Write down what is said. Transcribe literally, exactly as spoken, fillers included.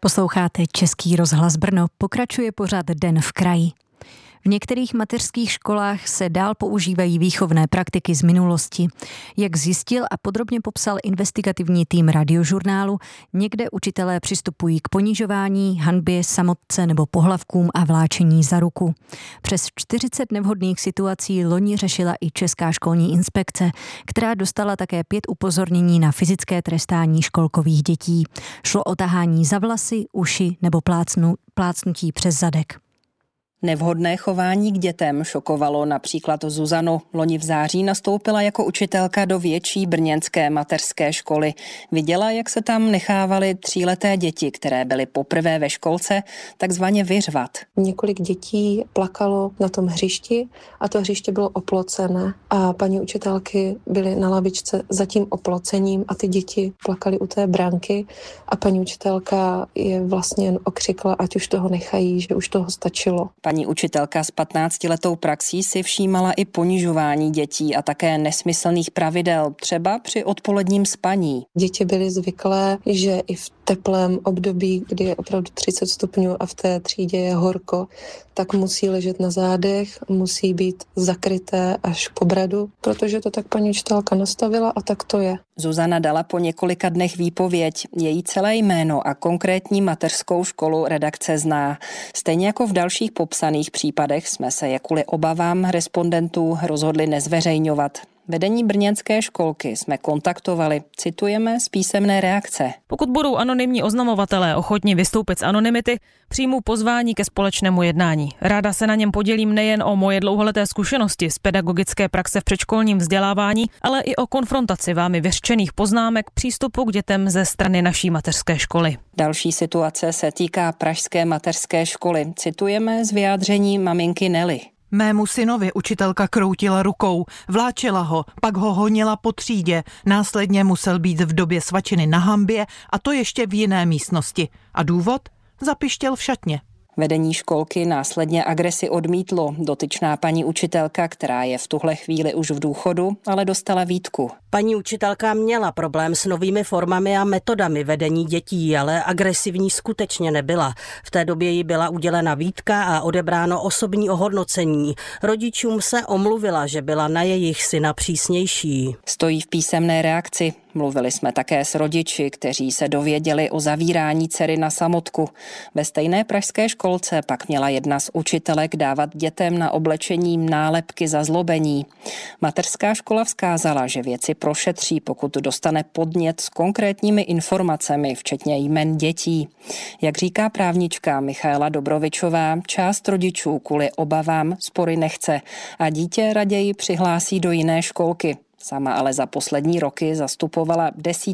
Posloucháte Český rozhlas Brno, pokračuje pořad Den v kraji. V některých mateřských školách se dál používají výchovné praktiky z minulosti. Jak zjistil a podrobně popsal investigativní tým Radiožurnálu, někde učitelé přistupují k ponižování, hanbě, samotce nebo pohlavkům a vláčení za ruku. Přes čtyřicet nevhodných situací loni řešila i Česká školní inspekce, která dostala také pět upozornění na fyzické trestání školkových dětí. Šlo o tahání za vlasy, uši nebo plácnu, plácnutí přes zadek. Nevhodné chování k dětem šokovalo například Zuzanu. Loni v září nastoupila jako učitelka do větší brněnské mateřské školy. Viděla, jak se tam nechávaly tříleté děti, které byly poprvé ve školce, takzvaně vyřvat. Několik dětí plakalo na tom hřišti a to hřiště bylo oplocené a paní učitelky byly na lavičce za tím oplocením a ty děti plakaly u té branky a paní učitelka je vlastně jen okřikla, ať už toho nechají, že už toho stačilo. Paní učitelka s patnáctiletou praxí si všímala i ponižování dětí a také nesmyslných pravidel, třeba při odpoledním spaní. Děti byly zvyklé, že i v teplém období, kdy je opravdu třicet stupňů a v té třídě je horko, tak musí ležet na zádech, musí být zakryté až po bradu, protože to tak paní učitelka nastavila a tak to je. Zuzana dala po několika dnech výpověď. Její celé jméno a konkrétní mateřskou školu redakce zná. Stejně jako v dalších popsaných případech jsme se je kvůli obavám respondentů rozhodli nezveřejňovat. Vedení brněnské školky jsme kontaktovali. Citujeme z písemné reakce. Pokud budou anonymní oznamovatelé ochotni vystoupit z anonymity, přijmu pozvání ke společnému jednání. Ráda se na něm podělím nejen o moje dlouholeté zkušenosti z pedagogické praxe v předškolním vzdělávání, ale i o konfrontaci vámi vyřčených poznámek přístupu k dětem ze strany naší mateřské školy. Další situace se týká pražské mateřské školy. Citujeme z vyjádření maminky Nelly. Mému synovi učitelka kroutila rukou, vláčela ho, pak ho honila po třídě, následně musel být v době svačiny na hanbě a to ještě v jiné místnosti. A důvod? Zapištěl v šatně. Vedení školky následně agresi odmítlo. Dotyčná paní učitelka, která je v tuhle chvíli už v důchodu, ale dostala výtku. Paní učitelka měla problém s novými formami a metodami vedení dětí, ale agresivní skutečně nebyla. V té době jí byla udělena výtka a odebráno osobní ohodnocení. Rodičům se omluvila, že byla na jejich syna přísnější. Stojí v písemné reakci. Mluvili jsme také s rodiči, kteří se dověděli o zavírání dcery na samotku. Ve stejné pražské školce pak měla jedna z učitelek dávat dětem na oblečení nálepky za zlobení. Mateřská škola vzkázala, že věci prošetří, pokud dostane podnět s konkrétními informacemi, včetně jmen dětí. Jak říká právnička Michaela Dobrovičová, část rodičů kvůli obavám spory nechce a dítě raději přihlásí do jiné školky. Sama ale za poslední roky zastupovala desítky